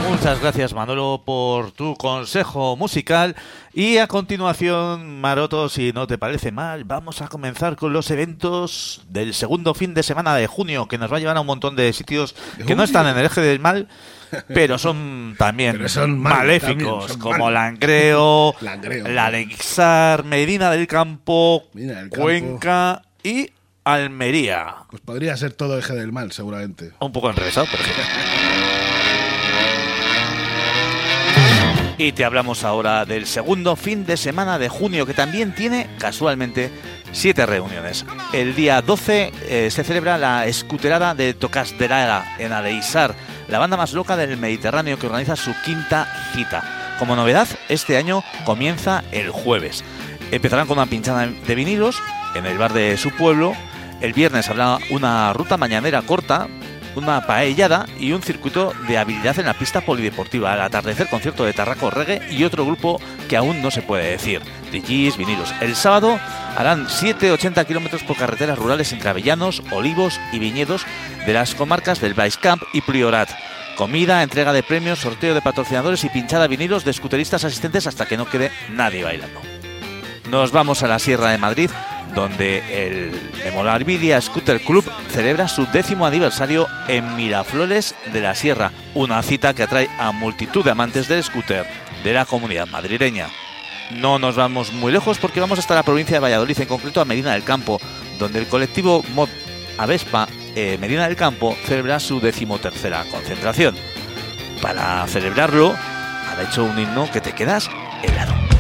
Muchas gracias, Manolo, por tu consejo musical. Y a continuación, Maroto, si no te parece mal, vamos a comenzar con los eventos del segundo fin de semana de junio, que nos va a llevar a un montón de sitios que no están en el eje del mal, pero son también maléficos, también, como Langreo, La Aleixar, Medina del Campo, Cuenca y Almería. Pues podría ser todo eje del mal, seguramente. Un poco enrevesado, pero sí. Y te hablamos ahora del segundo fin de semana de junio, que también tiene, casualmente, 7 reuniones. El día 12 se celebra la Escuterada de Tocasderara en Aleixar, la banda más loca del Mediterráneo que organiza su quinta cita. Como novedad, este año comienza el jueves. Empezarán con una pinchada de vinilos en el bar de su pueblo. El viernes habrá una ruta mañanera corta, una paellada y un circuito de habilidad en la pista polideportiva. Al atardecer, concierto de Tarraco Reggae y otro grupo que aún no se puede decir, DJs, vinilos. El sábado harán 7-80 kilómetros por carreteras rurales entre avellanos, olivos y viñedos de las comarcas del Baix Camp y Priorat. Comida, entrega de premios, sorteo de patrocinadores y pinchada de vinilos de escuteristas asistentes hasta que no quede nadie bailando. Nos vamos a la Sierra de Madrid, donde el Memorabilia Scooter Club celebra su 10º aniversario en Miraflores de la Sierra, una cita que atrae a multitud de amantes del scooter de la comunidad madrileña. No nos vamos muy lejos porque vamos hasta la provincia de Valladolid, en concreto a Medina del Campo, donde el colectivo Mod Avespa Medina del Campo celebra su 13ª concentración. Para celebrarlo, ha hecho un himno que te quedas helado.